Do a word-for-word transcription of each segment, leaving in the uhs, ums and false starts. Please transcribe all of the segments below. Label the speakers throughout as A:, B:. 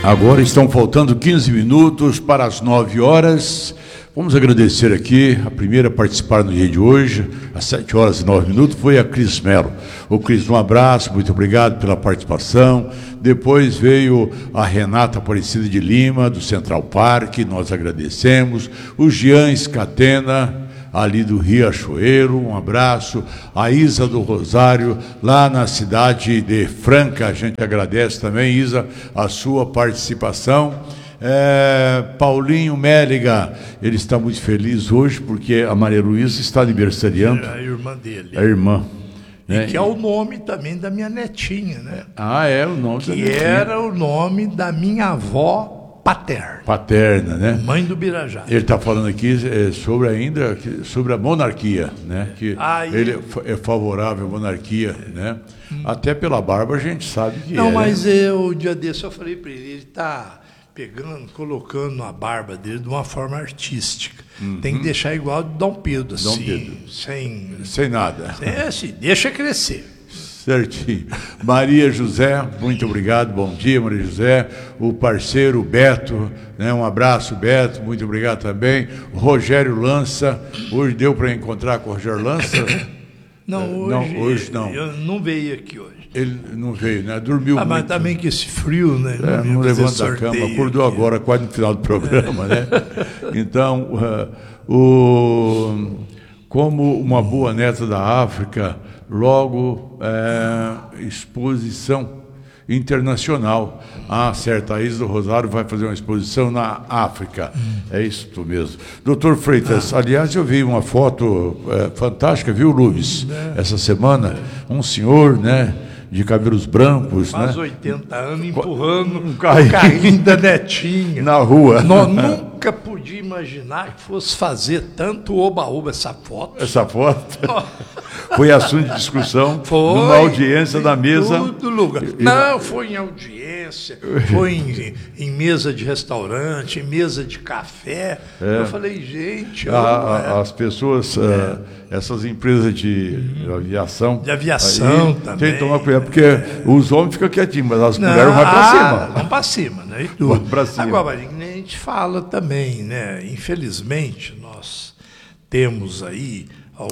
A: Agora estão faltando quinze minutos para as nove horas. Vamos agradecer aqui, a primeira a participar no dia de hoje, às sete horas e nove minutos, foi a Cris Melo. Ô Cris, um abraço, muito obrigado pela participação. Depois veio a Renata Aparecida de Lima, do Central Park, nós agradecemos. O Jean Escatena, ali do Riachuelo, um abraço. A Isa do Rosário, lá na cidade de Franca, a gente agradece também, Isa, a sua participação. É, Paulinho Méliga, ele está muito feliz hoje porque a Maria Luísa está aniversariando.
B: É a irmã dele.
A: A irmã.
B: E né? Que é o nome também da minha netinha, né?
A: Ah, é o nome
B: que
A: da netinha.
B: Que era o nome da minha avó paterna.
A: Paterna, né?
B: Mãe do Birajá.
A: Ele está falando aqui é, sobre ainda sobre a monarquia, né? Que
B: Aí...
A: ele é favorável à monarquia, né? Hum. Até pela barba a gente sabe que
B: Não,
A: é.
B: mas eu, o dia desse eu falei para ele, ele está pegando, colocando a barba dele de uma forma artística. Uhum. Tem que deixar igual de Dom Pedro,
A: Dom
B: assim,
A: Pedro.
B: Sem,
A: sem nada.
B: Sem, assim, deixa crescer.
A: Certinho. Maria José, muito obrigado, bom dia, Maria José. O parceiro Beto, né? Um abraço, Beto, muito obrigado também. O Rogério Lança, hoje deu para encontrar com o Rogério Lança?
B: Não, hoje
A: não, hoje não.
B: Eu não veio aqui hoje.
A: Ele não veio, né? Dormiu
B: ah,
A: muito.
B: Mas também que esse frio, né?
A: É, não levanta da cama, acordou aqui. Agora, quase no final do programa, né? Então, uh, o, como uma boa neta da África, logo é, exposição internacional. Ah, certo, a Isa do Rosário vai fazer uma exposição na África. Hum. É isso mesmo. Doutor Freitas, ah. aliás, eu vi uma foto é, fantástica, viu, Lubes? É. Essa semana, um senhor, né? De cabelos brancos,
B: faz
A: né?
B: oitenta anos empurrando
A: um carrinho,
B: um carrinho da netinha
A: na rua.
B: Nós nunca podia imaginar que fosse fazer tanto oba-oba essa foto.
A: Essa foto oh. foi assunto de discussão
B: foi,
A: numa audiência da mesa.
B: Todo lugar. Não, foi em audiência, foi em, em mesa de restaurante, em mesa de café. É. Eu falei, gente...
A: A, a, as pessoas... É. Uh, essas empresas de uhum. aviação...
B: De aviação
A: aí,
B: também.
A: Tem que tomar cuidado, porque é. os homens ficam quietinhos, mas as não, mulheres vão para cima.
B: Vão para cima, né? E tudo. Vão para cima. Agora, a gente fala também, né? Infelizmente, nós temos aí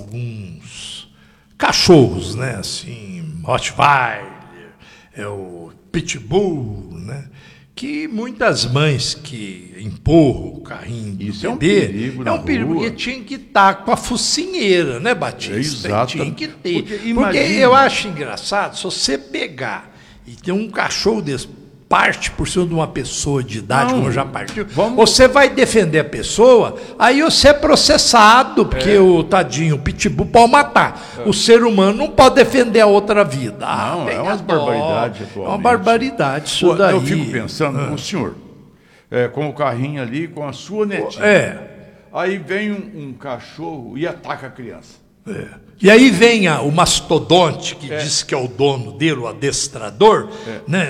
B: alguns cachorros, né? Assim, Rottweiler, é o Pitbull, né? Que muitas mães que empurram o carrinho do
A: Isso
B: bebê,
A: é um perigo,
B: é um perigo porque tinha que estar com a focinheira, né, Batista?
A: É exato.
B: Tinha que ter.
A: Porque,
B: porque
A: imagina...
B: eu acho engraçado, se você pegar e ter um cachorro desse, parte por cima de uma pessoa de idade, não, como já partiu, vamos... você vai defender a pessoa, aí você é processado, porque é. o tadinho, o pitbull pode matar. É. O ser humano não pode defender a outra vida. Ah,
A: não, é uma barbaridade atualmente.
B: É uma barbaridade isso
A: Pô,
B: daí.
A: Eu fico pensando,
B: ah.
A: o senhor, é, com o carrinho ali, com a sua netinha.
B: É.
A: Aí vem um, um cachorro e ataca a criança.
B: É. E aí vem a, o mastodonte que é. diz que é o dono dele, o adestrador, é. né?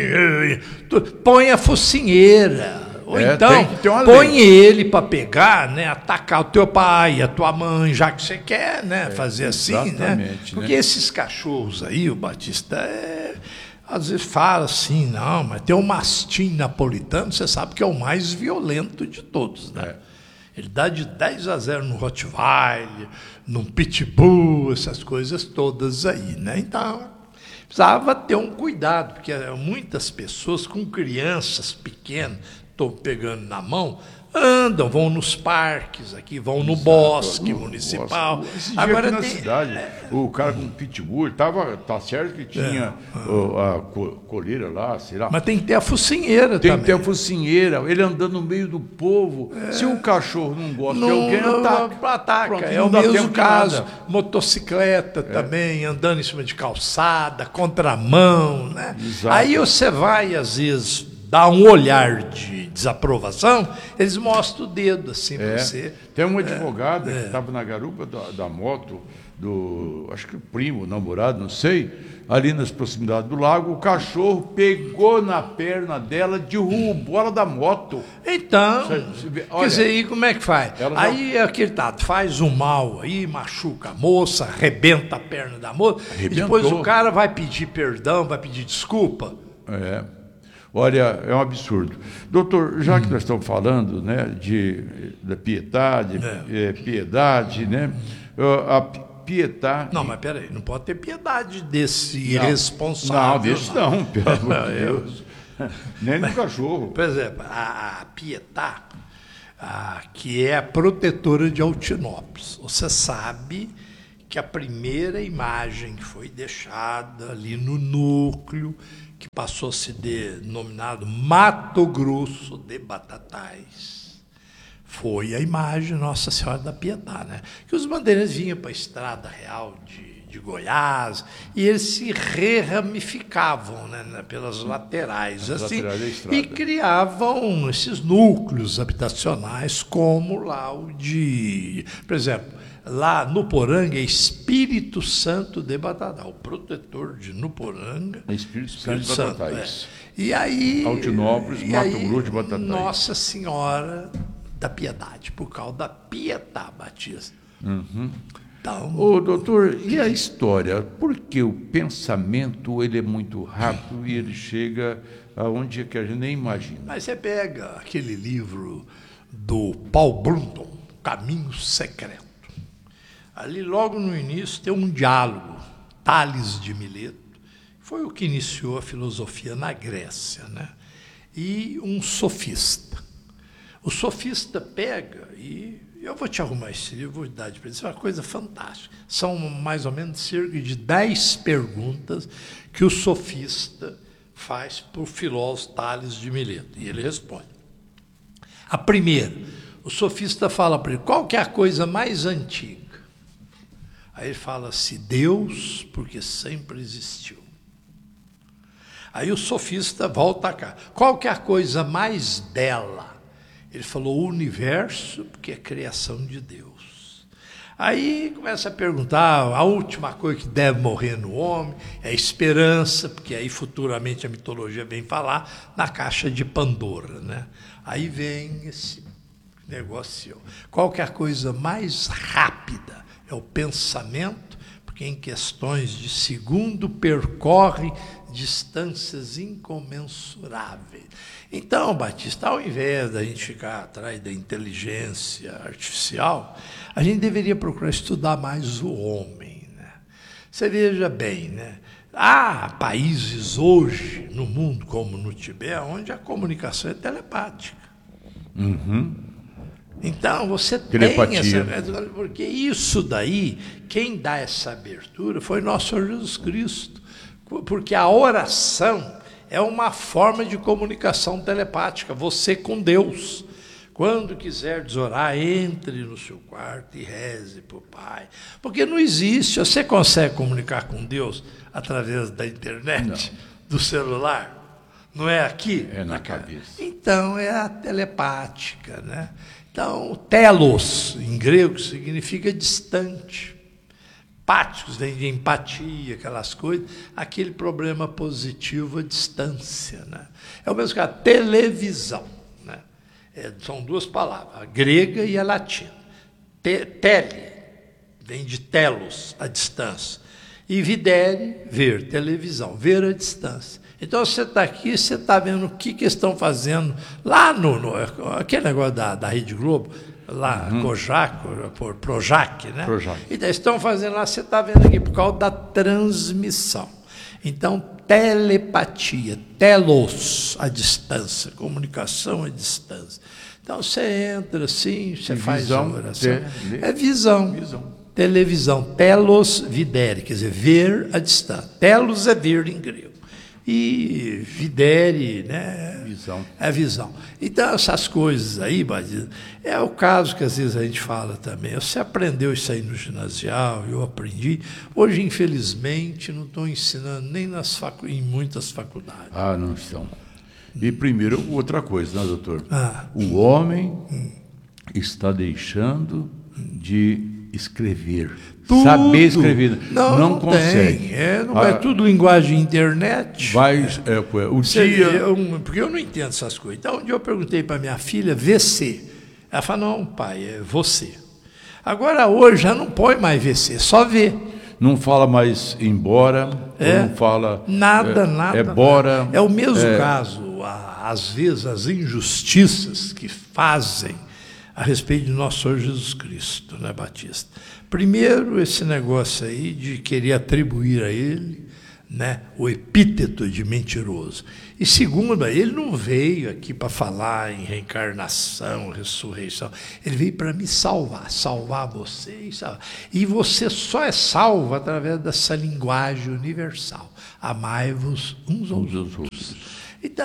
B: Põe a focinheira. Ou é, então, põe lei. ele para pegar, né? Atacar o teu pai, a tua mãe, já que você quer, né? É, fazer assim, né? Porque né? esses cachorros aí, o Batista, é, às vezes fala assim, não, mas tem o mastim napolitano, você sabe que é o mais violento de todos, né? É. Ele dá de dez a zero no Rottweiler, no Pitbull, essas coisas todas aí, né? Então, precisava ter um cuidado, porque muitas pessoas com crianças pequenas, estou pegando na mão, andam, vão nos parques aqui, vão no Exato, bosque no municipal.
A: Esse Agora na tem... cidade, é... o cara com pitbull, tava, tá certo que tinha é. o, a coleira lá, sei lá.
B: Mas tem que ter a focinheira
A: tem
B: também.
A: Tem que ter a focinheira, ele andando no meio do povo. É. Se o cachorro não gosta
B: não,
A: de alguém,
B: não,
A: ataca.
B: ataca.
A: Pronto,
B: é o mesmo caso. Motocicleta é. também, andando em cima de calçada, contramão, né?
A: Exato.
B: Aí você vai, às vezes, dar um olhar de desaprovação, eles mostram o dedo assim
A: é.
B: para você.
A: Tem uma advogada
B: é.
A: que estava na garupa da, da moto, do, acho que o primo, o namorado, não sei, ali nas proximidades do lago, o cachorro pegou na perna dela, derrubou ela da moto.
B: Então, você, você vê, olha, quer dizer, aí como é que faz? Aí já... é aquele tá, faz um mal aí, machuca a moça, arrebenta a perna da moça, Arrebentou. E depois o cara vai pedir perdão, vai pedir desculpa.
A: É. Olha, é um absurdo. Doutor, já hum. que nós estamos falando, né, de, da piedade, é. É, piedade, né, a piedade...
B: Não, mas peraí, não pode ter piedade desse não. irresponsável.
A: Não, desse não, não pelo amor de Deus. Nem no cachorro.
B: Por exemplo, a, a Pietá, a, que é a protetora de Altinópolis. Você sabe que a primeira imagem que foi deixada ali no núcleo, que passou a ser denominado Mato Grosso de Batatais, foi a imagem Nossa Senhora da Piedade, né? Que os bandeirantes vinham para a Estrada Real de, de Goiás e eles se re-ramificavam, né, pelas laterais, As assim, laterais e criavam esses núcleos habitacionais, como lá o de... Por exemplo, lá Nuporanga é Espírito Santo de Batatais, o protetor de Nuporanga.
A: É Espírito, Espírito Santo de Batatais.
B: É. E aí...
A: Altinópolis,
B: e
A: Mato
B: aí,
A: Grosso de Batatais.
B: Nossa Senhora da Piedade, por causa da Pietá Batista.
A: Uhum.
B: Então,
A: Ô, doutor, e a história? Porque o pensamento ele é muito rápido e ele chega aonde que a gente nem imagina.
B: Mas você pega aquele livro do Paul Brunton, Caminho Secreto. Ali, logo no início, tem um diálogo, Tales de Mileto, foi o que iniciou a filosofia na Grécia, né? E um sofista. O sofista pega e... Eu vou te arrumar esse livro, vou te dar de presente. Isso é uma coisa fantástica. São mais ou menos cerca de dez perguntas que o sofista faz para o filósofo Tales de Mileto. E ele responde. A primeira, o sofista fala para ele, qual que é a coisa mais antiga? Aí ele fala-se Deus, porque sempre existiu. Aí o sofista volta cá. Qual que é a coisa mais bela? Ele falou o universo, porque é criação de Deus. Aí começa a perguntar, a última coisa que deve morrer no homem é a esperança, porque aí futuramente a mitologia vem falar na caixa de Pandora, né? Aí vem esse negócio. Qual que é a coisa mais rápida? É o pensamento, porque em questões de segundo percorre distâncias incomensuráveis. Então, Batista, ao invés da gente ficar atrás da inteligência artificial, a gente deveria procurar estudar mais o homem, né? Você veja bem, né? Há países hoje no mundo, como no Tibete, onde a comunicação é telepática.
A: Uhum.
B: Então, você
A: Telepatia.
B: tem essa... Porque isso daí, quem dá essa abertura foi nosso Senhor Jesus Cristo. Porque a oração é uma forma de comunicação telepática, você com Deus. Quando quiser orar, entre no seu quarto e reze para o Pai. Porque não existe, você consegue comunicar com Deus através da internet, não. do celular? Não é aqui?
A: É na, na cabeça.
B: Então, é a telepática, né? Então, telos, em grego, significa distante. Páticos, vem de empatia, aquelas coisas, aquele problema positivo, a distância, né? É o mesmo que a televisão, né? É, são duas palavras, a grega e a latina. Te, tele, vem de telos, a distância. E videre, ver, televisão, ver a distância. Então, você está aqui, você está vendo o que, que estão fazendo lá no, no... Aquele negócio da, da Rede Globo, lá, uhum. Kojak, por Projac, né?
A: Projac.
B: E daí estão fazendo lá, você está vendo aqui, por causa da transmissão. Então, telepatia, telos, a distância, comunicação à distância. Então, você entra assim, você e faz visão, a oração. Tele... É visão. visão. Televisão, telos videre, quer dizer, ver a distância. Telos é ver em grego. E videre, né?
A: Visão.
B: É visão. Então, essas coisas aí, Badina, é o caso que às vezes a gente fala também. Você aprendeu isso aí no ginasial, eu aprendi. Hoje, infelizmente, não estou ensinando nem nas facu... em muitas faculdades.
A: Ah, não estão. E primeiro, outra coisa, né, doutor?
B: Ah.
A: O homem hum. está deixando de escrever.
B: Tudo.
A: Saber escrever. Não, não, não consegue.
B: É, não ah, é tudo linguagem internet.
A: Vai, é, o
B: Você,
A: dia...
B: eu, porque eu não entendo essas coisas. Então, um dia eu perguntei para minha filha, V C. Ela falou, não, pai, é você. Agora, hoje, já não põe mais V C, só V.
A: Não fala mais embora,
B: é,
A: não fala...
B: Nada,
A: é,
B: nada.
A: É bora.
B: É o mesmo é, caso. a, às vezes, as injustiças que fazem a respeito de nosso Senhor Jesus Cristo, né, Batista? Primeiro, esse negócio aí de querer atribuir a ele, né, o epíteto de mentiroso. E segundo, ele não veio aqui para falar em reencarnação, ressurreição. Ele veio para me salvar, salvar você e salvar. E você só é salvo através dessa linguagem universal. Amai-vos uns aos outros. Então,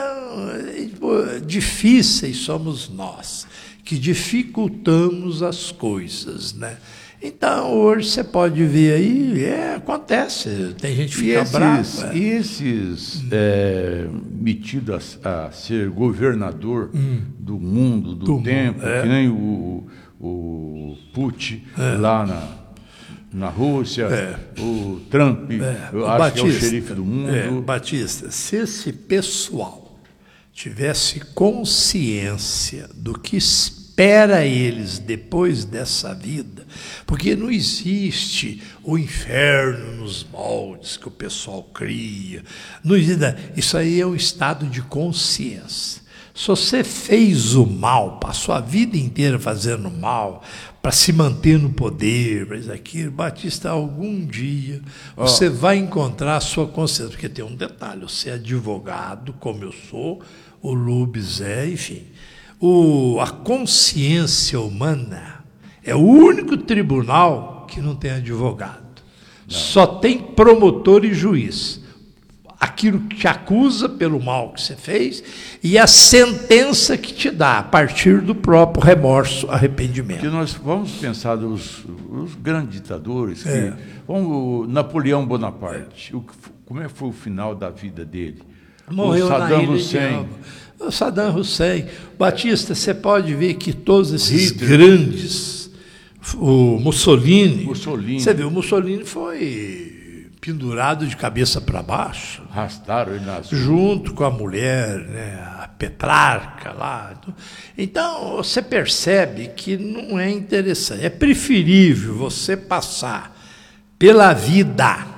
B: difíceis somos nós, que dificultamos as coisas, né? Então, hoje você pode ver aí, é, acontece, tem gente que fica
A: e esses,
B: brava.
A: E esses hum. é, metidos a, a ser governador hum. do mundo, do, do tempo, mundo, é. que nem o, o Putin é. lá na, na Rússia, é. o Trump, é. eu
B: o
A: acho
B: Batista,
A: que é o xerife do mundo.
B: É, Batista, se esse pessoal tivesse consciência do que espera eles depois dessa vida, porque não existe o inferno nos moldes que o pessoal cria, não existe, isso aí é um estado de consciência. Se você fez o mal, passou a vida inteira fazendo mal, para se manter no poder, para isso aqui, Batista, algum dia oh. você vai encontrar a sua consciência, porque tem um detalhe, você é advogado, como eu sou, o Lubes é, enfim. O, a consciência humana é o único tribunal que não tem advogado. Não. Só tem promotor e juiz. Aquilo que te acusa pelo mal que você fez e a sentença que te dá a partir do próprio remorso, arrependimento.
A: Porque nós vamos pensar nos os grandes ditadores, que, é. vamos, Napoleão Bonaparte, é. o, como é que foi o final da vida dele?
B: Morreu o Saddam Hussein. O Saddam Hussein. Batista, você pode ver que todos esses Hitler. grandes, o Mussolini,
A: Mussolini,
B: você viu, o Mussolini foi pendurado de cabeça para baixo.
A: Arrastaram ele nas...
B: junto com a mulher, né, a Petrarca lá. Então, você percebe que não é interessante. É preferível você passar pela vida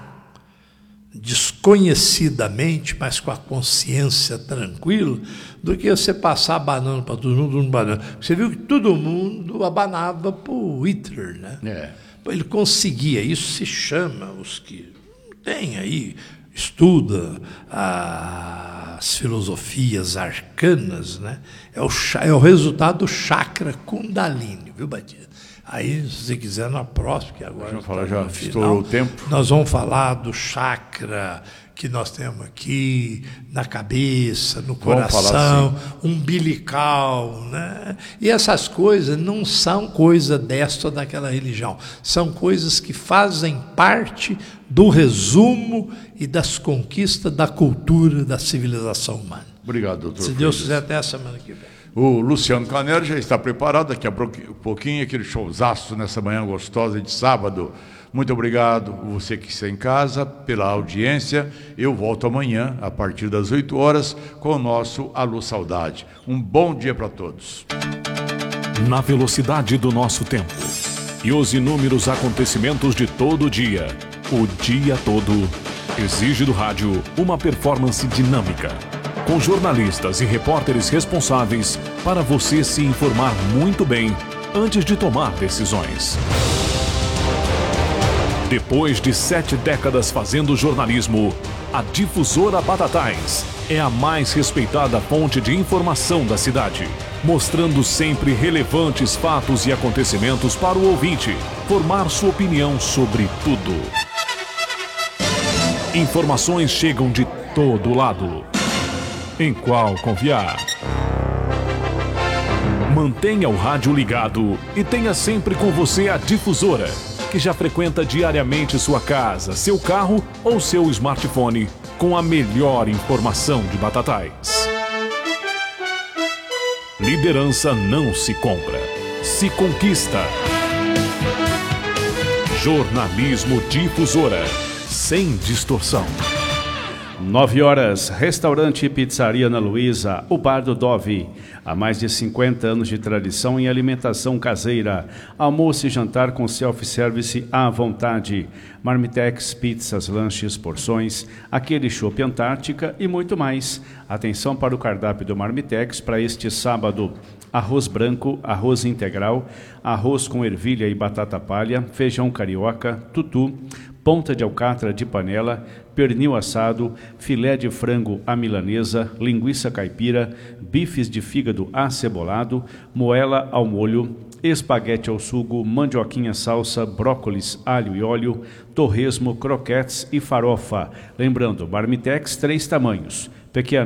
B: desconhecidamente, mas com a consciência tranquila, do que você passar abanando para todo mundo, todo mundo abanando. Você viu que todo mundo abanava para o Hitler, né?
A: É.
B: Ele conseguia, isso se chama, os que têm aí, estuda as filosofias arcanas, né? É o, é o resultado do chakra Kundalini, viu, Batista? Aí, se você quiser, na próxima, que agora
A: vamos falar, já
B: final,
A: estourou o tempo.
B: Nós vamos falar do chakra que nós temos aqui, na cabeça, no coração, assim. umbilical, né? E essas coisas não são coisa desta ou daquela religião, são coisas que fazem parte do resumo e das conquistas da cultura, da civilização humana.
A: Obrigado, doutor.
B: Se Deus quiser, até a semana que vem.
A: O Luciano Canero já está preparado, daqui a pouquinho, aquele showzaço nessa manhã gostosa de sábado. Muito obrigado, você que está em casa, pela audiência. Eu volto amanhã, a partir das oito horas, com o nosso Alô Saudade. Um bom dia para todos.
C: Na velocidade do nosso tempo e os inúmeros acontecimentos de todo dia, o dia todo, exige do rádio uma performance dinâmica, com jornalistas e repórteres responsáveis para você se informar muito bem antes de tomar decisões. Depois de sete décadas fazendo jornalismo, a Difusora Batatais é a mais respeitada fonte de informação da cidade, mostrando sempre relevantes fatos e acontecimentos para o ouvinte formar sua opinião sobre tudo. Informações chegam de todo lado. Em qual confiar? Mantenha o rádio ligado e tenha sempre com você a Difusora, que já frequenta diariamente sua casa, seu carro ou seu smartphone com a melhor informação de Batatais. Liderança não se compra, se conquista. Jornalismo Difusora, sem distorção.
D: Nove horas, restaurante e pizzaria Ana Luísa, o Bar do Dove. Há mais de cinquenta anos de tradição em alimentação caseira. Almoço e jantar com self-service à vontade. Marmitex, pizzas, lanches, porções, aquele chopp Antártica e muito mais. Atenção para o cardápio do Marmitex para este sábado. Arroz branco, arroz integral, arroz com ervilha e batata palha, feijão carioca, tutu, ponta de alcatra de panela, pernil assado, filé de frango à milanesa, linguiça caipira, bifes de fígado acebolado, moela ao molho, espaguete ao sugo, mandioquinha salsa, brócolis, alho e óleo, torresmo, croquetes e farofa. Lembrando, Marmitex, três tamanhos, pequeno,